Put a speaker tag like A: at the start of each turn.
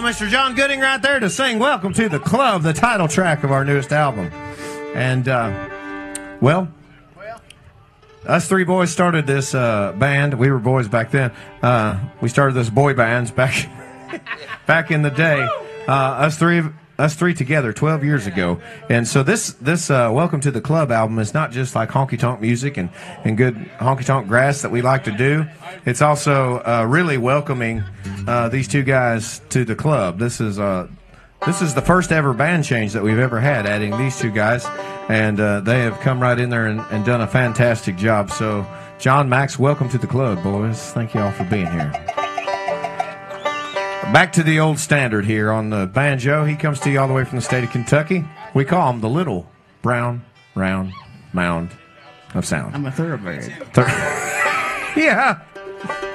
A: Mr. John Gooding right there to sing Welcome to the Club, the title track of our newest album. And, well, us three boys started this band. We were boys back then. We started this boy bands back in the day. Us three together 12 years ago. And so this Welcome to the Club album is not just like honky-tonk music and good honky-tonk grass that we like to do. It's also really welcoming these two guys to the club. This is the first ever band change that we've ever had, adding these two guys. And they have come right in there and done a fantastic job. So, John, Max, welcome to the club, boys. Thank you all for being here. Back to the old standard here on the banjo. He comes to you all the way from the state of Kentucky. We call him the Little Brown Round Mound of Sound.
B: I'm a thoroughbred.
A: Yeah.